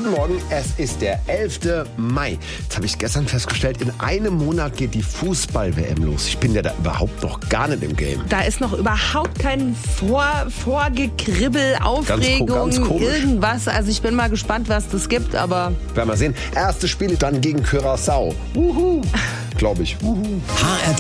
Guten Morgen, es ist der 11. Mai. Jetzt habe ich gestern festgestellt, in einem Monat geht die Fußball-WM los. Ich bin ja da überhaupt noch gar nicht im Game. Da ist noch überhaupt kein Vorgekribbel, Aufregung, ganz komisch. Irgendwas. Also ich bin mal gespannt, was das gibt, aber... Werden wir sehen. Erstes Spiel dann gegen Curaçao. Glaube ich. HR